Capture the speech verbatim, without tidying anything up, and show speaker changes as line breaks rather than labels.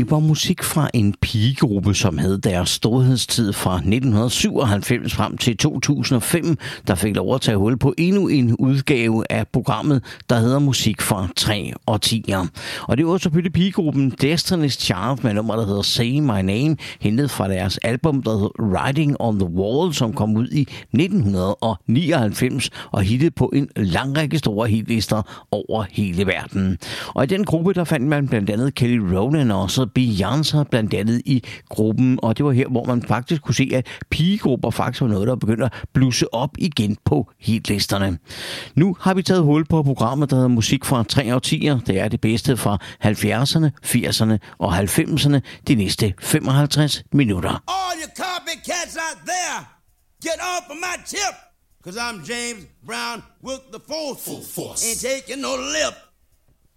Det var musik fra en pigegruppe, som havde deres storhedstid fra nitten syvoghalvfems frem til to tusind og fem, der fik lov at tage hul på endnu en udgave af programmet, der hedder Musik fra tre årtier. Og det var selvfølgelig pigegruppen Destiny's Child med nummer, der hedder Say My Name, hentet fra deres album, der hedder Writing on the Wall, som kom ud i nitten nioghalvfems og hittede på en lang række store hitlister over hele verden. Og i den gruppe, der fandt man blandt andet Kelly Rowland og så Beyoncé blandt andet i gruppen, og det var her, hvor man faktisk kunne se, at pigegrupper faktisk var noget, der begyndte at blusse op igen på hitlisterne. Nu har vi taget hul på programmet, der hedder Musik fra tre årtier. Det er det bedste fra halvfjerdserne, firserne og halvfemserne de næste femoghalvtreds minutter.
All you copycats out there, get off of my tip, cause I'm James Brown with the force. Full force. Ain't taking no lip.